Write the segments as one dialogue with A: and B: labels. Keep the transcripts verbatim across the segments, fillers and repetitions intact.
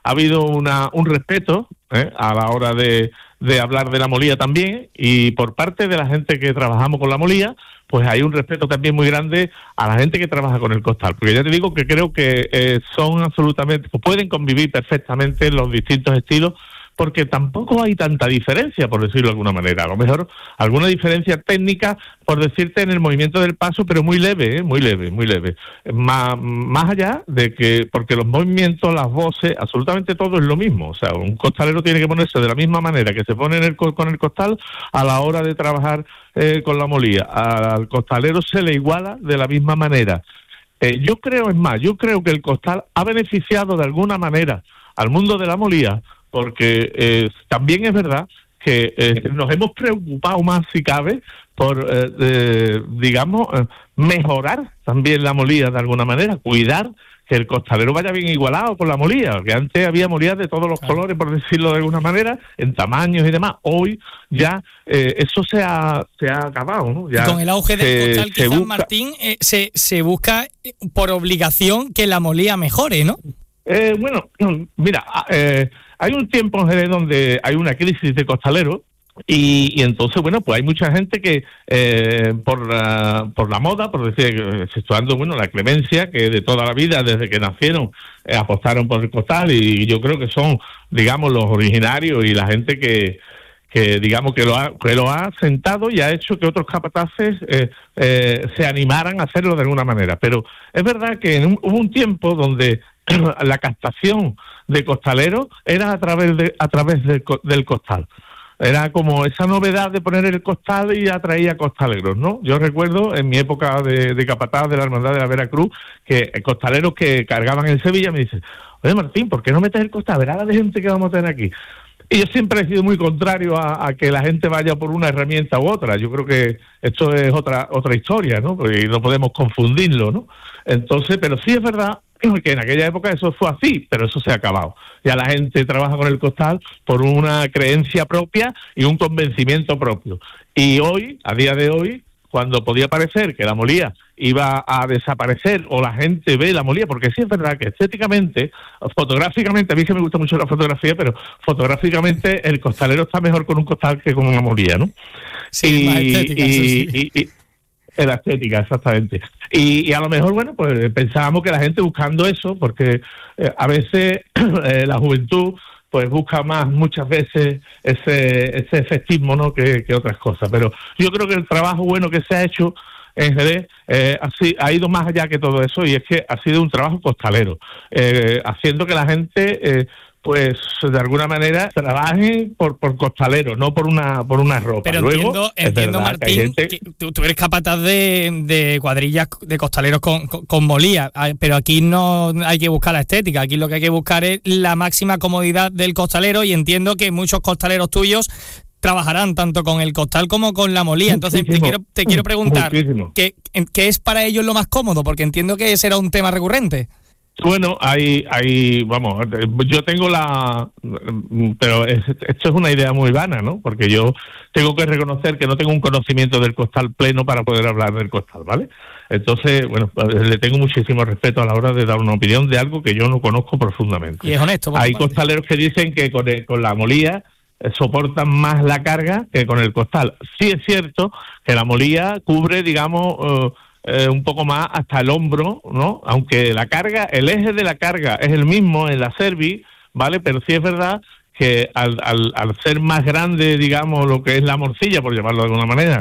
A: ha habido una un respeto ¿eh? a la hora de, de hablar de la molía también, y por parte de la gente que trabajamos con la molía, pues hay un respeto también muy grande a la gente que trabaja con el costal, porque ya te digo que creo que eh, son absolutamente, pues pueden convivir perfectamente los distintos estilos, porque tampoco hay tanta diferencia, por decirlo de alguna manera. A lo mejor alguna diferencia técnica, por decirte, en el movimiento del paso, pero muy leve, ¿eh? muy leve, muy leve. Más, más allá de que, porque los movimientos, las voces, absolutamente todo es lo mismo. O sea, un costalero tiene que ponerse de la misma manera que se pone en el, con el costal a la hora de trabajar eh, con la molía. Al costalero se le iguala de la misma manera. Eh, yo creo, es más, yo creo que el costal ha beneficiado de alguna manera al mundo de la molía, porque eh, también es verdad que eh, nos hemos preocupado más, si cabe, por, eh, eh, digamos, eh, mejorar también la molía de alguna manera, cuidar que el costalero vaya bien igualado con la molía, que antes había molías de todos los claro. colores, por decirlo de alguna manera, en tamaños y demás. Hoy ya eh, eso se ha, se ha acabado, ¿no? Ya
B: con el auge del
A: se,
B: costal, quizás,
A: busca...
B: Martín, eh, se, se busca por obligación que la molía mejore, ¿no?
A: Eh, bueno, mira, eh, hay un tiempo en Jerez donde hay una crisis de costaleros y, y entonces, bueno, pues hay mucha gente que eh, por, la, por la moda, por decir, exceptuando, bueno, la Clemencia, que de toda la vida, desde que nacieron, eh, apostaron por el costal, y yo creo que son, digamos, los originarios y la gente que... que digamos que lo ha que lo ha sentado y ha hecho que otros capataces eh, eh, se animaran a hacerlo de alguna manera. Pero es verdad que en un, hubo un tiempo donde la captación de costaleros era a través de a través de, del costal. Era como esa novedad de poner el costal y atraía costaleros, ¿no? Yo recuerdo en mi época de, de capataz de la Hermandad de la Veracruz que costaleros que cargaban en Sevilla me dicen: oye, Martín, ¿por qué no metes el costal? Verá la de gente que vamos a tener aquí. Y yo siempre he sido muy contrario a, a que la gente vaya por una herramienta u otra. Yo creo que esto es otra otra historia, ¿no? Porque no podemos confundirlo, ¿no? Entonces, pero sí es verdad que en aquella época eso fue así, pero eso se ha acabado. Ya la gente trabaja con el costal por una creencia propia y un convencimiento propio. Y hoy, a día de hoy, cuando podía parecer que la molía iba a desaparecer o la gente ve la molía, porque sí es verdad que estéticamente, fotográficamente, a mí que me gusta mucho la fotografía, pero fotográficamente el costalero está mejor con un costal que con una molía, ¿no?
B: Sí,
A: y,
B: más estética,
A: y,
B: sí.
A: y, y, la estética, exactamente. Y, y a lo mejor, bueno, pues pensábamos que la gente buscando eso, porque eh, a veces eh, la juventud pues busca más muchas veces ese ese efectismo, ¿no? que, que otras cosas. Pero yo creo que el trabajo bueno que se ha hecho en Jerez eh, así, ha ido más allá que todo eso, y es que ha sido un trabajo costalero, eh, haciendo que la gente eh, pues de alguna manera trabaje por por costalero, no por una por una ropa.
B: Pero
A: Luego,
B: entiendo, entiendo Martín, que, gente... que tú, tú eres capataz de, de cuadrillas de costaleros con, con, con molía, pero aquí no hay que buscar la estética, aquí lo que hay que buscar es la máxima comodidad del costalero, y entiendo que muchos costaleros tuyos trabajarán tanto con el costal como con la molía. Entonces te quiero, te quiero preguntar, ¿qué, ¿qué es para ellos lo más cómodo? Porque entiendo que ese era un tema recurrente.
A: Bueno, hay, hay, vamos, yo tengo la, pero es, esto es una idea muy vana, ¿no? Porque yo tengo que reconocer que no tengo un conocimiento del costal pleno para poder hablar del costal, ¿vale? Entonces, bueno, le tengo muchísimo respeto a la hora de dar una opinión de algo que yo no conozco profundamente.
B: Y es honesto.
A: Hay costaleros que dicen que con, el, con la molía eh, soportan más la carga que con el costal. Sí es cierto que la molía cubre, digamos, uh, Eh, un poco más hasta el hombro, ¿no? Aunque la carga, el eje de la carga es el mismo en la cerviz, ¿vale? Pero sí es verdad que al, al, al ser más grande, digamos, lo que es la morcilla, por llamarlo de alguna manera,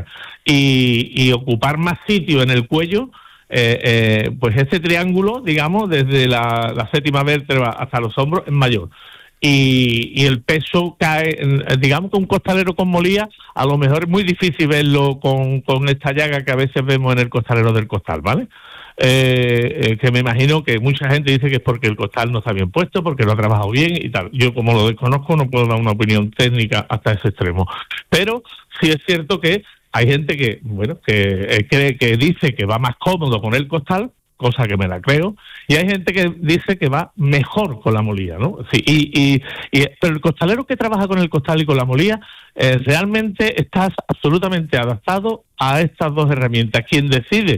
A: y, y ocupar más sitio en el cuello, eh, eh, pues este triángulo, digamos, desde la, la séptima vértebra hasta los hombros es mayor. Y, y el peso cae, digamos que un costalero con molía a lo mejor es muy difícil verlo con, con esta llaga que a veces vemos en el costalero del costal, ¿vale? Eh, eh, que me imagino que mucha gente dice que es porque el costal no está bien puesto, porque lo ha trabajado bien y tal. Yo, como lo desconozco, no puedo dar una opinión técnica hasta ese extremo. Pero sí es cierto que hay gente que, bueno, que eh, cree que dice que va más cómodo con el costal, cosa que me la creo, y hay gente que dice que va mejor con la molía, ¿no? Sí, y, y, y pero el costalero que trabaja con el costal y con la molía, eh, realmente estás absolutamente adaptado a estas dos herramientas. Quien decide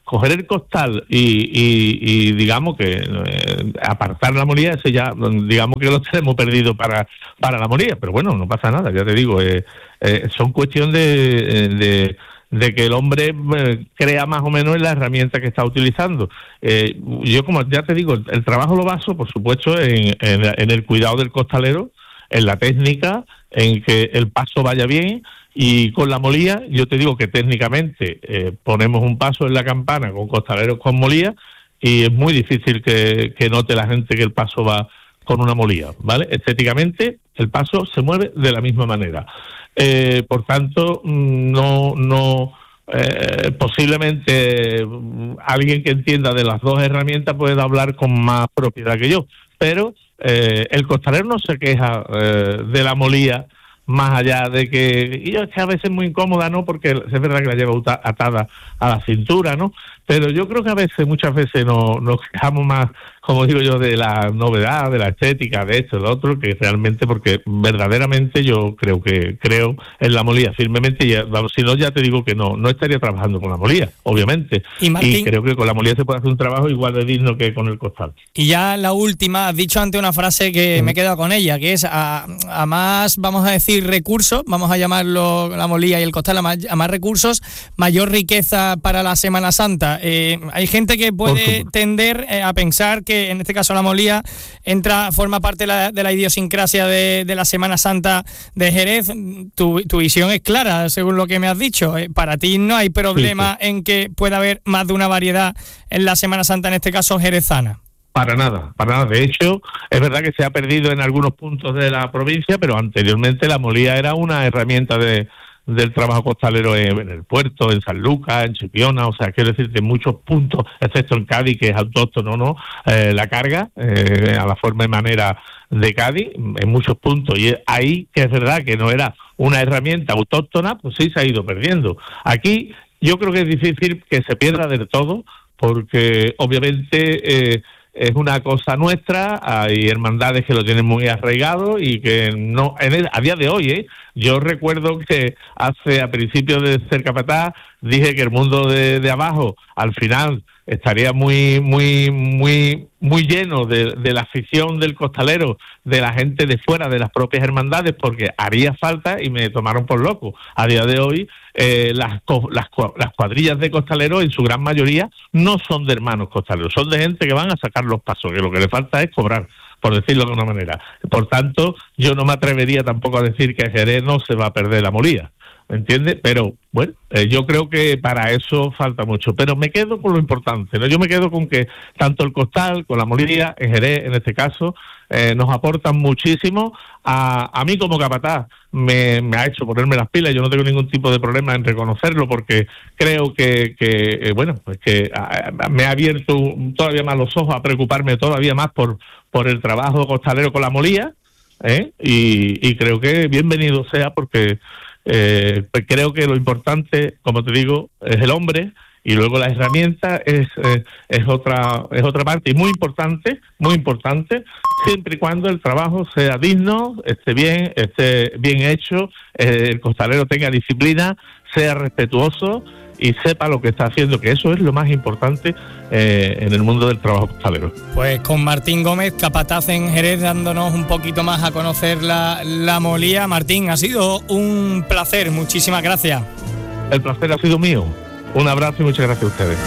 A: coger el costal y, y, y digamos que eh, apartar la molía, ese ya, digamos que lo tenemos perdido para, para la molía, pero bueno, no pasa nada, ya te digo, eh, eh, son cuestión de... de de que el hombre eh, crea más o menos en la herramienta que está utilizando. Eh, yo, como ya te digo, el, el trabajo lo baso, por supuesto, en, en, en el cuidado del costalero, en la técnica, en que el paso vaya bien, y con la molía, yo te digo que técnicamente eh, ponemos un paso en la campana con costaleros con molía, y es muy difícil que, que note la gente que el paso va con una molía, ¿vale? Estéticamente, el paso se mueve de la misma manera. Eh, por tanto, no, no eh, posiblemente alguien que entienda de las dos herramientas pueda hablar con más propiedad que yo, pero eh, el costalero no se queja eh, de la molía, más allá de que, y es que a veces es muy incómoda, ¿no? Porque es verdad que la lleva atada a la cintura, ¿no? Pero yo creo que a veces, muchas veces nos, nos quejamos más, como digo yo, de la novedad, de la estética, de esto, de lo otro, que realmente, porque verdaderamente yo creo que creo en la molía firmemente, y si no, ya te digo que no, no estaría trabajando con la molía, obviamente. Y, Martín, y creo que con la molía se puede hacer un trabajo igual de digno que con el costal. Y ya la última, has dicho antes una frase que mm. me he quedado con ella, que es a, a más, vamos a decir, recursos, vamos a llamarlo la molía y el costal, a más, a más recursos, mayor riqueza para la Semana Santa. Eh, hay gente que puede tender eh, a pensar que en este caso la molía entra, forma parte de la, de la idiosincrasia de, de la Semana Santa de Jerez. Tu, tu visión es clara, según lo que me has dicho. Eh, para ti no hay problema sí, sí. en que pueda haber más de una variedad en la Semana Santa, en este caso jerezana. Para nada, para nada. De hecho, es verdad que se ha perdido en algunos puntos de la provincia, pero anteriormente la molía era una herramienta de del trabajo costalero en, en el puerto, en San Lucas, en Chipiona, o sea, quiero decir que en muchos puntos, excepto en Cádiz, que es autóctono, ¿no? Eh, la carga, eh, a la forma y manera de Cádiz, en muchos puntos, y ahí que es verdad que no era una herramienta autóctona, pues sí se ha ido perdiendo. Aquí yo creo que es difícil que se pierda del todo, porque obviamente eh, es una cosa nuestra, hay hermandades que lo tienen muy arraigado y que no, en el, a día de hoy, ¿eh? Yo recuerdo que hace, a principios de ser capataz, dije que el mundo de, de abajo, al final, estaría muy, muy, muy, muy lleno de, de la afición del costalero, de la gente de fuera, de las propias hermandades, porque haría falta y me tomaron por loco. A día de hoy, eh, las, las, las cuadrillas de costaleros, en su gran mayoría, no son de hermanos costaleros, son de gente que van a sacar los pasos, que lo que le falta es cobrar, por decirlo de una manera. Por tanto, yo no me atrevería tampoco a decir que en Jerez no se va a perder la molía, ¿me entiendes? Pero, bueno, eh, yo creo que para eso falta mucho. Pero me quedo con lo importante, ¿no? Yo me quedo con que tanto el costal, con la molía, en Jerez, en este caso, eh, nos aportan muchísimo. A, a mí como capataz me, me ha hecho ponerme las pilas, yo no tengo ningún tipo de problema en reconocerlo, porque creo que, que eh, bueno, pues que a, a, me ha abierto todavía más los ojos a preocuparme todavía más por, por el trabajo costalero con la molía, ¿eh? y, y creo que bienvenido sea, porque Eh, pues creo que lo importante, como te digo, es el hombre, y luego la herramienta es eh, es otra es otra parte, y muy importante, muy importante, siempre y cuando el trabajo sea digno, esté bien, esté bien hecho, eh, el costalero tenga disciplina, sea respetuoso y sepa lo que está haciendo, que eso es lo más importante eh, en el mundo del trabajo costalero. Pues con Martín Gómez, capataz en Jerez, dándonos un poquito más a conocer la, la molía. Martín, ha sido un placer, muchísimas gracias. El placer ha sido mío. Un abrazo y muchas gracias a ustedes.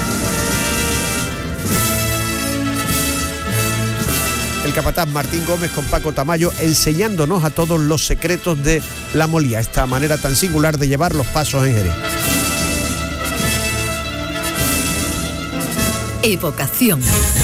C: El capataz Martín Gómez con Paco Tamayo, enseñándonos a todos los secretos de la molía, esta manera tan singular de llevar los pasos en Jerez.
D: Evocación.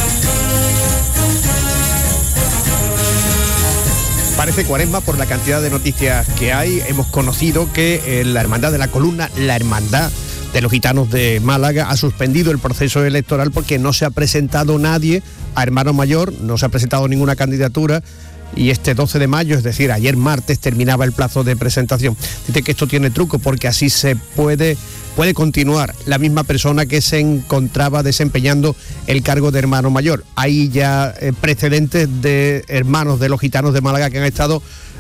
C: Parece cuaresma por la cantidad de noticias que hay. Hemos conocido que eh, la Hermandad de la Columna, la Hermandad de los Gitanos de Málaga, ha suspendido el proceso electoral porque no se ha presentado nadie a hermano mayor, no se ha presentado ninguna candidatura, y este doce de mayo, es decir, ayer martes, terminaba el plazo de presentación. Dice que esto tiene truco porque así se puede, puede continuar la misma persona que se encontraba desempeñando el cargo de hermano mayor. Hay ya eh, precedentes de hermanos de los Gitanos de Málaga que han estado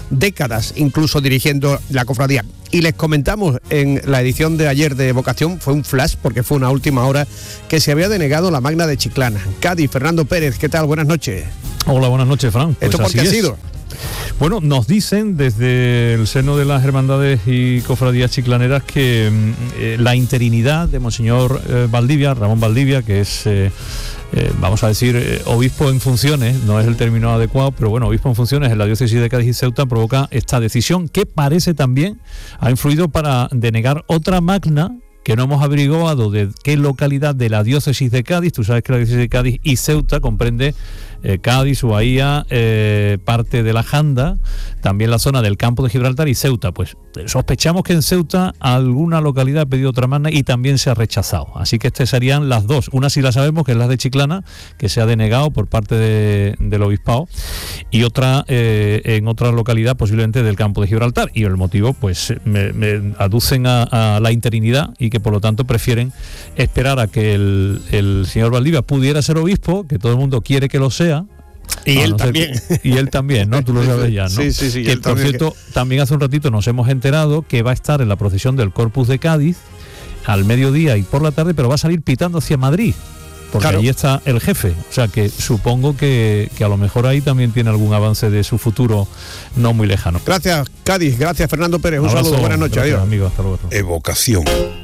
C: décadas incluso dirigiendo la cofradía. Y les comentamos en la edición de ayer de Vocación, fue un flash porque fue una última hora, que se había denegado la Magna de Chiclana. Cádiz, Fernando Pérez, ¿qué tal? Buenas noches.
D: Hola, buenas noches, Fran. Pues
C: ¿esto por qué ha sido?
D: Bueno, nos dicen desde el seno de las hermandades y cofradías chiclaneras que eh, la interinidad de Monseñor eh, Valdivia, Ramón Valdivia, que es... Eh, Eh, vamos a decir, eh, obispo en funciones, no es el término adecuado, pero bueno, obispo en funciones en la diócesis de Cádiz y Ceuta, provoca esta decisión que parece también ha influido para denegar otra magna que no hemos averiguado de qué localidad de la diócesis de Cádiz. Tú sabes que la diócesis de Cádiz y Ceuta comprende eh, Cádiz, Bahía, eh, parte de la Janda, también la zona del Campo de Gibraltar y Ceuta. Pues sospechamos que en Ceuta alguna localidad ha pedido otra magna y también se ha rechazado. Así que estas serían las dos. Una sí la sabemos, que es la de Chiclana, que se ha denegado por parte de, del obispado, y otra eh, en otra localidad posiblemente del Campo de Gibraltar. Y el motivo, pues me, me aducen a, a la interinidad y que por lo tanto prefieren esperar a que el, el señor Valdivia pudiera ser obispo, que todo el mundo quiere que lo sea.
C: Y él
D: no
C: también.
D: Que, y él también, ¿no? Tú lo sabes ya, ¿no?
C: Sí, sí, sí.
D: Que, por también cierto, que... también hace un ratito nos hemos enterado que va a estar en la procesión del Corpus de Cádiz al mediodía y por la tarde, pero va a salir pitando hacia Madrid, porque claro, ahí está el jefe. O sea que supongo que, que a lo mejor ahí también tiene algún avance de su futuro no muy lejano.
C: Gracias, Cádiz. Gracias, Fernando Pérez. Un abrazo, saludo. Buenas noches. Gracias, adiós.
D: Amigo, hasta luego.
E: Evocación.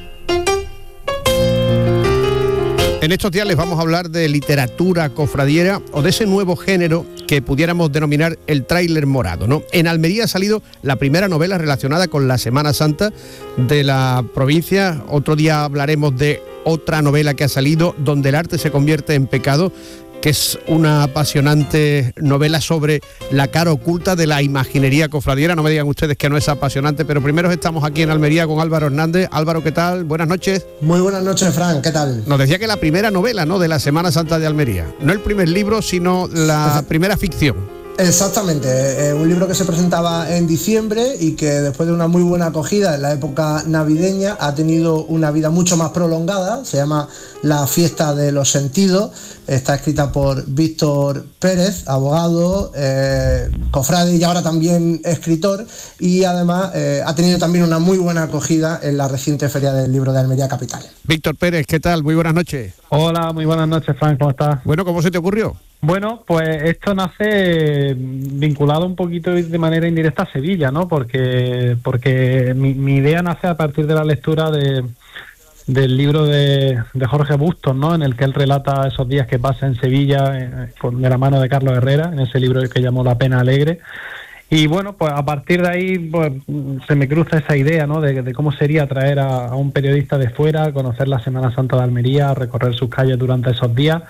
C: En estos días les vamos a hablar de literatura cofradiera o de ese nuevo género que pudiéramos denominar el tráiler morado, ¿no? En Almería ha salido la primera novela relacionada con la Semana Santa de la provincia. Otro día hablaremos de otra novela que ha salido, Donde el arte se convierte en pecado, que es una apasionante novela sobre la cara oculta de la imaginería cofradiera. No me digan ustedes que no es apasionante, pero primero estamos aquí en Almería con Álvaro Hernández. Álvaro, ¿qué tal? Buenas noches.
F: Muy buenas noches, Fran, ¿qué tal?
C: Nos decía que la primera novela, ¿no?, de la Semana Santa de Almería. No el primer libro, sino la primera ficción.
F: Exactamente, eh, un libro que se presentaba en diciembre y que después de una muy buena acogida en la época navideña ha tenido una vida mucho más prolongada. Se llama La fiesta de los sentidos, está escrita por Víctor Pérez, abogado, eh, cofrade y ahora también escritor, y además eh, ha tenido también una muy buena acogida en la reciente Feria del Libro de Almería Capital.
C: Víctor Pérez, ¿qué tal? Muy buenas noches.
G: Hola, muy buenas noches, Frank, ¿cómo estás?
C: Bueno, ¿cómo se te ocurrió?
G: Bueno, pues esto nace vinculado un poquito de manera indirecta a Sevilla, ¿no? Porque porque mi, mi idea nace a partir de la lectura de, del libro de, de Jorge Bustos, ¿no? En el que él relata esos días que pasa en Sevilla eh, de la mano de Carlos Herrera, en ese libro que llamó La pena alegre. Y bueno, pues a partir de ahí pues, se me cruza esa idea, ¿no?, de, de cómo sería traer a, a un periodista de fuera, conocer la Semana Santa de Almería, recorrer sus calles durante esos días.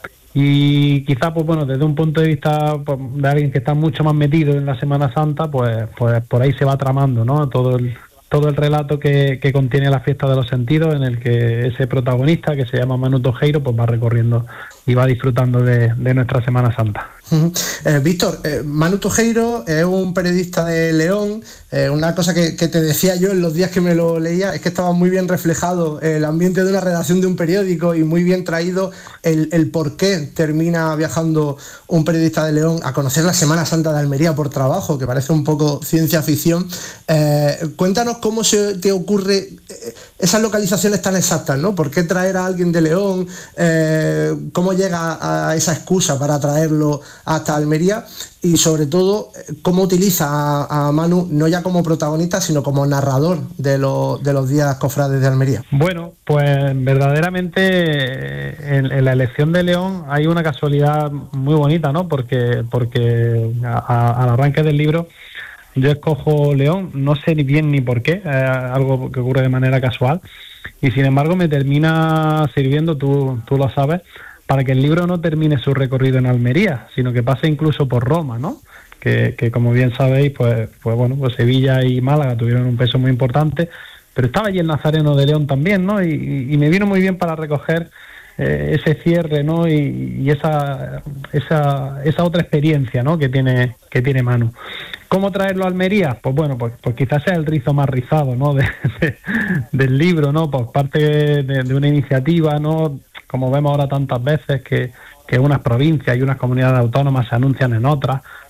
G: Y quizá, pues bueno, desde un punto de vista pues, de alguien que está mucho más metido en la Semana Santa, pues, pues por ahí se va tramando, ¿no?, todo el todo el relato que, que contiene la fiesta de los sentidos, en el que ese protagonista, que se llama Manu Tojeiro, pues va recorriendo y va disfrutando de, de nuestra Semana Santa.
F: Uh-huh. eh, Víctor, eh, Manu Tojeiro es un periodista de León. Eh, una cosa que, que te decía yo en los días que me lo leía es que estaba muy bien reflejado el ambiente de una redacción de un periódico y muy bien traído el, el por qué termina viajando un periodista de León a conocer la Semana Santa de Almería por trabajo, que parece un poco ciencia ficción. Eh, cuéntanos cómo se te ocurre esas localizaciones tan exactas, ¿no? ¿Por qué traer a alguien de León? Eh, ¿Cómo llega a esa excusa para traerlo hasta Almería? Y sobre todo, ¿cómo utiliza a, a Manu no ya como protagonista, sino como narrador de, lo, de los días cofrades de Almería?
G: Bueno, pues verdaderamente en, en la elección de León hay una casualidad muy bonita, ¿no? Porque, porque a, a, al arranque del libro yo escojo León, no sé ni bien ni por qué, eh, algo que ocurre de manera casual, y sin embargo me termina sirviendo, tú, tú lo sabes, para que el libro no termine su recorrido en Almería, sino que pase incluso por Roma, ¿no? Que, que como bien sabéis, pues, pues bueno, pues Sevilla y Málaga tuvieron un peso muy importante, pero estaba allí el Nazareno de León también, ¿no? Y, y me vino muy bien para recoger eh, ese cierre, ¿no? Y, y esa, esa esa otra experiencia, ¿no?, que tiene que tiene Manu. ¿Cómo traerlo a Almería? Pues bueno, pues, pues quizás sea el rizo más rizado, ¿no?, de, de, del libro, ¿no? Por parte de, de una iniciativa, ¿no?, como vemos ahora tantas veces que, que unas provincias y unas comunidades autónomas se anuncian en otras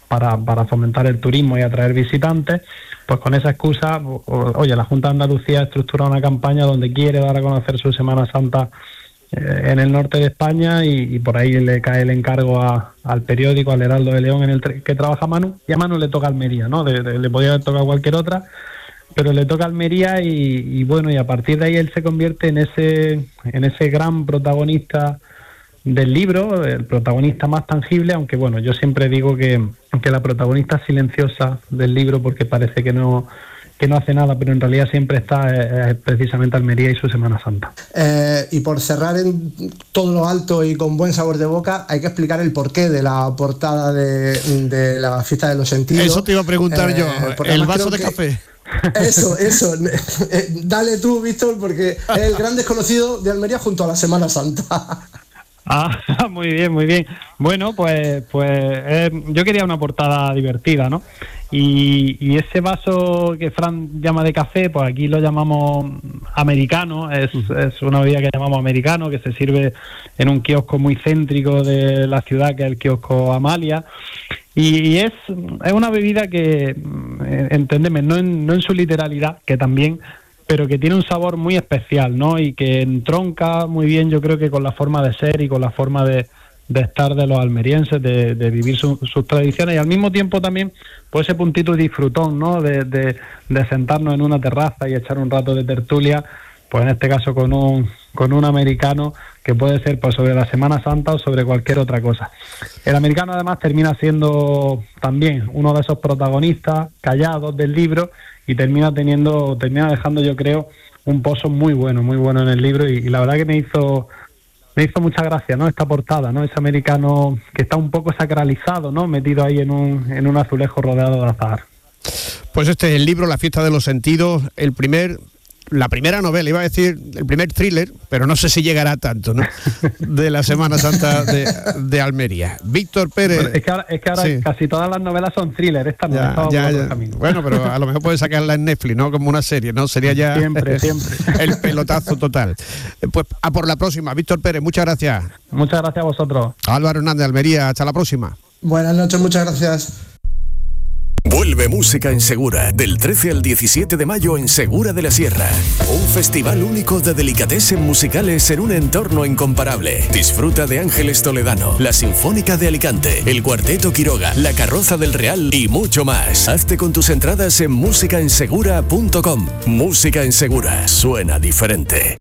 G: para, para fomentar el turismo y atraer visitantes, pues con esa excusa, oye, la Junta de Andalucía ha estructurado una campaña donde quiere dar a conocer su Semana Santa eh, en el norte de España, y, y por ahí le cae el encargo a, al periódico, al Heraldo de León, en el que trabaja Manu, y a Manu le toca Almería, ¿no? De, de, le podía haber tocado cualquier otra, pero le toca Almería, y, y bueno, y a partir de ahí él se convierte en ese, en ese gran protagonista del libro, el protagonista más tangible, aunque bueno, yo siempre digo que, que la protagonista silenciosa del libro, porque parece que no que no hace nada, pero en realidad siempre está eh, precisamente Almería y su Semana Santa.
F: Eh, y por cerrar en todo lo alto y con buen sabor de boca, hay que explicar el porqué de la portada de, de la Fiesta de los Sentidos.
C: Eso te iba a preguntar eh, yo, el vaso de
F: que...
C: café.
F: Eso, eso. Dale tú, Víctor, porque es el gran desconocido de Almería junto a la Semana Santa.
G: Ah, muy bien, muy bien. Bueno, pues, pues eh, yo quería una portada divertida, ¿no? Y, y ese vaso que Fran llama de café, pues aquí lo llamamos americano, es, es una bebida que llamamos americano, que se sirve en un kiosco muy céntrico de la ciudad, que es el kiosco Amalia. Y es, es una bebida que, entendeme, no en, no en su literalidad, que también, pero que tiene un sabor muy especial, ¿no? Y que entronca muy bien, yo creo que con la forma de ser y con la forma de, de estar de los almerienses, de, de vivir su, sus tradiciones, y al mismo tiempo también pues ese puntito disfrutón, ¿no? De, de, de sentarnos en una terraza y echar un rato de tertulia, pues en este caso con un con un americano, que puede ser pues sobre la Semana Santa o sobre cualquier otra cosa. El americano además termina siendo también uno de esos protagonistas callados del libro, y termina teniendo, termina dejando, yo creo, un pozo muy bueno, muy bueno en el libro, y, y la verdad que me hizo me hizo mucha gracia, ¿no? Esta portada, ¿no? Ese americano que está un poco sacralizado, ¿no? Metido ahí en un, en un azulejo rodeado de azahar.
C: Pues este es el libro La Fiesta de los Sentidos, el primer, la primera novela, iba a decir el primer thriller, pero no sé si llegará tanto, ¿no? De la Semana Santa de, de Almería. Víctor Pérez.
G: Bueno, es que ahora, es que ahora sí. Casi todas las novelas son thrillers, esta no,
C: ya,
G: estaba
C: ya,
G: por
C: ya.
G: otro camino.
C: Bueno, pero a lo mejor puedes sacarla en Netflix, ¿no? Como una serie, ¿no? Sería ya
G: siempre, siempre.
C: El pelotazo total. Pues a por la próxima. Víctor Pérez, muchas gracias.
G: Muchas gracias a vosotros.
C: Álvaro Hernández, Almería, hasta la próxima.
F: Buenas noches, muchas gracias.
E: Vuelve Música en Segura, del trece al diecisiete de mayo en Segura de la Sierra. Un festival único de delicatessen musicales en un entorno incomparable. Disfruta de Ángeles Toledano, la Sinfónica de Alicante, el Cuarteto Quiroga, la Carroza del Real y mucho más. Hazte con tus entradas en música en segura punto com. Música en Segura, suena diferente.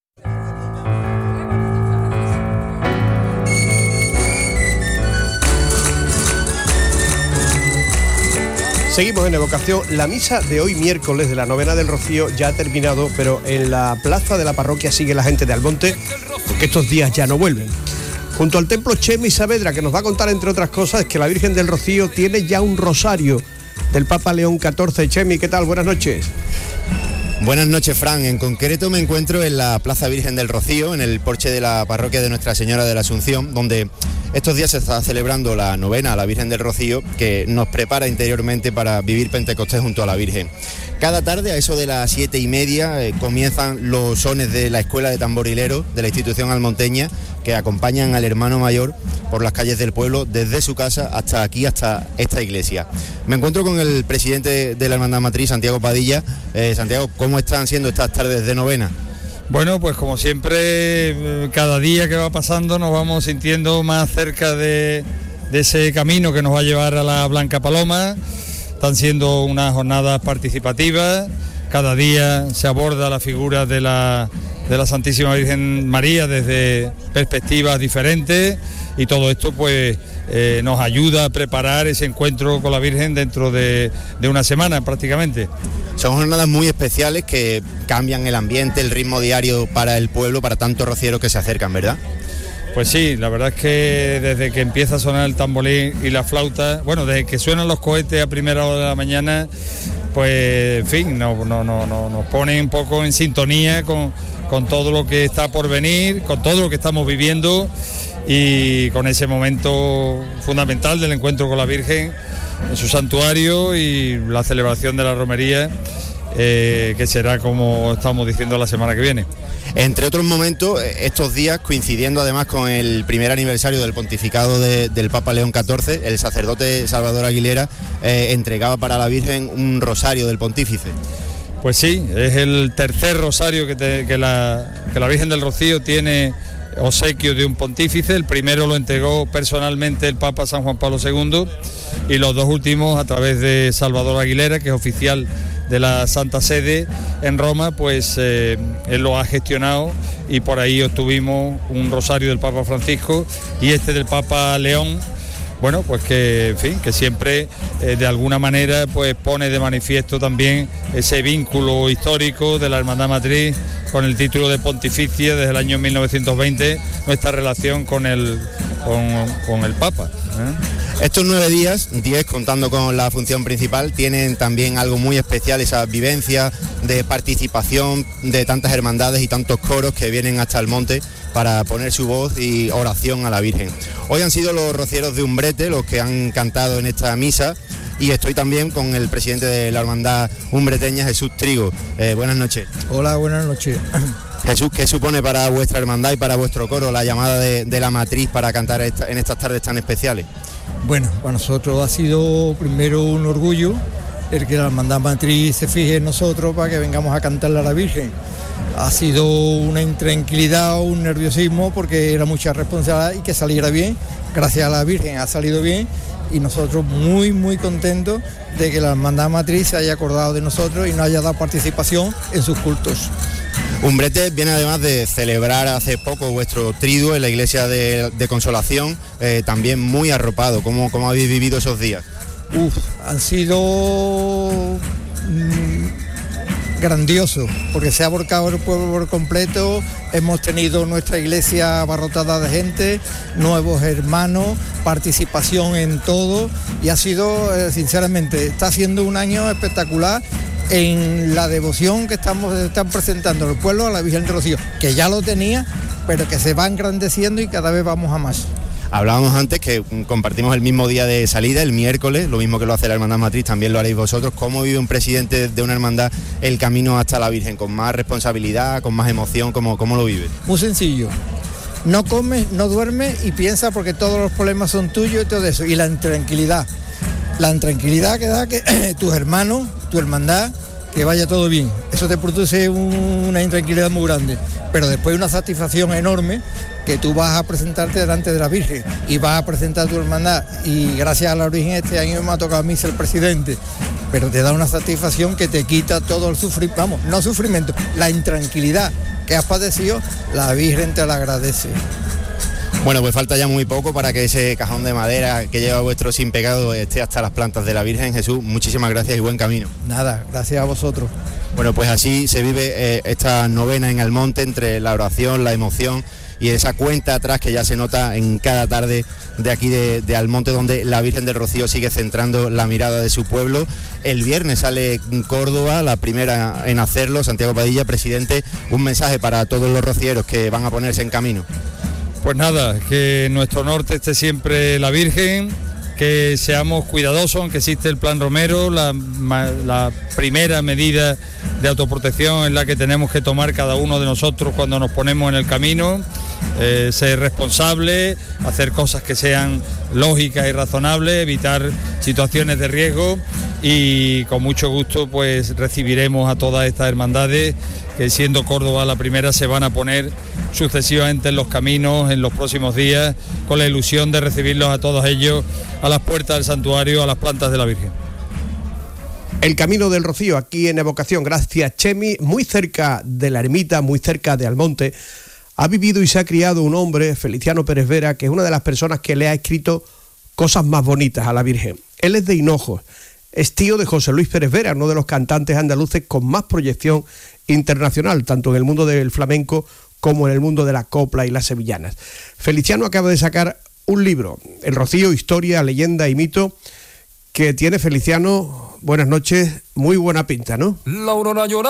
C: Seguimos en Evocación. La misa de hoy miércoles de la novena del Rocío ya ha terminado, pero en la plaza de la parroquia sigue la gente de Almonte, porque estos días ya no vuelven. Junto al templo Chemi Saavedra, que nos va a contar, entre otras cosas, que la Virgen del Rocío tiene ya un rosario del Papa León catorce. Chemi, ¿qué tal? Buenas noches.
H: Buenas noches, Fran. En concreto me encuentro en la Plaza Virgen del Rocío, en el porche de la parroquia de Nuestra Señora de la Asunción, donde estos días se está celebrando la novena a la Virgen del Rocío, que nos prepara interiormente para vivir Pentecostés junto a la Virgen. Cada tarde, a eso de las siete y media, eh, comienzan los sones de la Escuela de Tamborileros de la institución almonteña, que acompañan al hermano mayor por las calles del pueblo, desde su casa hasta aquí, hasta esta iglesia. Me encuentro con el presidente de la Hermandad Matriz, Santiago Padilla. Eh, Santiago, ¿cómo están siendo estas tardes de novena?
I: Bueno, pues como siempre, cada día que va pasando nos vamos sintiendo más cerca de, de ese camino que nos va a llevar a la Blanca Paloma. Están siendo unas jornadas participativas, cada día se aborda la figura de la, de la Santísima Virgen María desde perspectivas diferentes, y todo esto pues eh, nos ayuda a preparar ese encuentro con la Virgen dentro de, de una semana prácticamente.
H: Son jornadas muy especiales que cambian el ambiente, el ritmo diario para el pueblo, para tantos rocieros que se acercan, ¿verdad?
I: Pues sí, la verdad es que desde que empieza a sonar el tambolín y la flauta, bueno, desde que suenan los cohetes a primera hora de la mañana, pues en fin, no, no, no, no, nos pone un poco en sintonía con, con todo lo que está por venir, con todo lo que estamos viviendo, y con ese momento fundamental del encuentro con la Virgen en su santuario y la celebración de la romería, eh, que será como estamos diciendo la semana que viene.
H: Entre otros momentos, estos días, coincidiendo además con el primer aniversario del pontificado de, del Papa León catorce, el sacerdote Salvador Aguilera eh, entregaba para la Virgen un rosario del pontífice.
I: Pues sí, es el tercer rosario que, te, que, la, que la Virgen del Rocío tiene obsequio de un pontífice. El primero lo entregó personalmente el Papa San Juan Pablo segundo y los dos últimos a través de Salvador Aguilera, que es oficial de la Santa Sede en Roma, pues eh, él lo ha gestionado y por ahí obtuvimos un rosario del Papa Francisco y este del Papa León. Bueno, pues que, en fin, que siempre eh, de alguna manera pues pone de manifiesto también ese vínculo histórico de la Hermandad Matriz con el título de pontificia desde el año mil novecientos veinte, nuestra relación con el, con, con el Papa, ¿eh?
H: Estos nueve días, diez contando con la función principal, tienen también algo muy especial, esa vivencia de participación de tantas hermandades y tantos coros que vienen hasta el monte para poner su voz y oración a la Virgen. Hoy han sido los rocieros de Umbrete los que han cantado en esta misa y estoy también con el presidente de la hermandad umbreteña, Jesús Trigo. Eh, buenas noches.
J: Hola, buenas noches.
H: Jesús, ¿qué supone para vuestra hermandad y para vuestro coro la llamada de, de la matriz para cantar esta, en estas tardes tan especiales?
J: Bueno, para nosotros ha sido primero un orgullo el que la hermandad matriz se fije en nosotros para que vengamos a cantarle a la Virgen. Ha sido una intranquilidad, un nerviosismo porque era mucha responsabilidad y que saliera bien. Gracias a la Virgen ha salido bien y nosotros muy muy contentos de que la hermandad matriz se haya acordado de nosotros y nos haya dado participación en sus cultos.
H: Umbrete viene además de celebrar hace poco vuestro triduo en la iglesia de, de Consolación, eh, también muy arropado. ¿Cómo, cómo habéis vivido esos días?
J: Uf, han sido mmm, grandiosos, porque se ha volcado el pueblo por completo, hemos tenido nuestra iglesia abarrotada de gente, nuevos hermanos, participación en todo y ha sido, eh, sinceramente, está siendo un año espectacular en la devoción que estamos están presentando el pueblo a la Virgen del Rocío, que ya lo tenía, pero que se va engrandeciendo y cada vez vamos a más.
H: Hablábamos antes que compartimos el mismo día de salida, el miércoles, lo mismo que lo hace la Hermandad Matriz, también lo haréis vosotros. ¿Cómo vive un presidente de una hermandad el camino hasta la Virgen? ¿Con más responsabilidad, con más emoción? ¿Cómo, cómo lo vive?
J: Muy sencillo. No comes, no duermes y piensa porque todos los problemas son tuyos y todo eso. Y la intranquilidad. La intranquilidad que da que tus hermanos, tu hermandad, que vaya todo bien. Eso te produce un, una intranquilidad muy grande. Pero después una satisfacción enorme que tú vas a presentarte delante de la Virgen y vas a presentar tu hermandad y gracias a la Virgen este año me ha tocado a mí ser presidente, pero te da una satisfacción que te quita todo el sufrimiento, vamos, no sufrimiento, la intranquilidad que has padecido, la Virgen te la agradece.
H: Bueno, pues falta ya muy poco para que ese cajón de madera que lleva vuestro sin pecado esté hasta las plantas de la Virgen. Jesús, muchísimas gracias y buen camino.
J: Nada, gracias a vosotros.
H: Bueno, pues así se vive eh, esta novena en el monte entre la oración, la emoción y esa cuenta atrás que ya se nota en cada tarde de aquí de, de Almonte, donde la Virgen del Rocío sigue centrando la mirada de su pueblo. El viernes sale Córdoba, la primera en hacerlo. Santiago Padilla, presidente, un mensaje para todos los rocieros que van a ponerse en camino.
I: Pues nada, que en nuestro norte esté siempre la Virgen, que seamos cuidadosos, aunque existe el Plan Romero, la, la primera medida de autoprotección es la que tenemos que tomar cada uno de nosotros cuando nos ponemos en el camino, eh, ser responsable, hacer cosas que sean lógicas y razonables, evitar situaciones de riesgo y con mucho gusto pues recibiremos a todas estas hermandades que siendo Córdoba la primera se van a poner sucesivamente en los caminos en los próximos días con la ilusión de recibirlos a todos ellos a las puertas del santuario, a las plantas de la Virgen.
C: El Camino del Rocío aquí en Evocación, gracias Chemi, muy cerca de la ermita, muy cerca de Almonte, ha vivido y se ha criado un hombre, Feliciano Pérez Vera, que es una de las personas que le ha escrito cosas más bonitas a la Virgen. Él es de Hinojos, es tío de José Luis Pérez Vera, uno de los cantantes andaluces con más proyección internacional, tanto en el mundo del flamenco como en el mundo de la copla y las sevillanas. Feliciano acaba de sacar un libro, El Rocío, Historia, Leyenda y Mito, que tiene Feliciano, buenas noches, muy buena pinta, ¿no?
K: La aurora llora.